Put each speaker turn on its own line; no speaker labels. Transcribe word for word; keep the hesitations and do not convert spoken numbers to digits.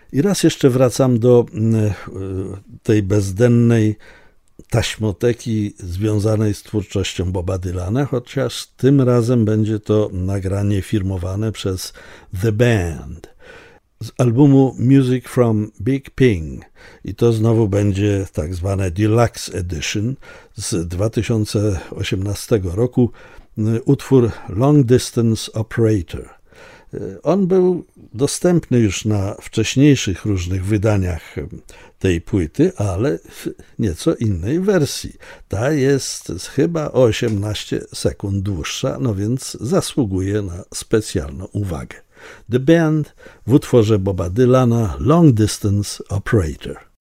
I raz jeszcze wracam do tej bezdennej taśmoteki związanej z twórczością Boba Dylana, chociaż tym razem będzie to nagranie firmowane przez The Band z albumu Music from Big Ping i to znowu będzie tak zwane Deluxe Edition z dwa tysiące osiemnastego roku, utwór Long Distance Operator. On był dostępny już na wcześniejszych różnych wydaniach tej płyty, ale w nieco innej wersji. Ta jest chyba o osiemnaście sekund dłuższa, no więc zasługuje na specjalną uwagę. The Band w utworze Boba Dylana Long Distance Operator.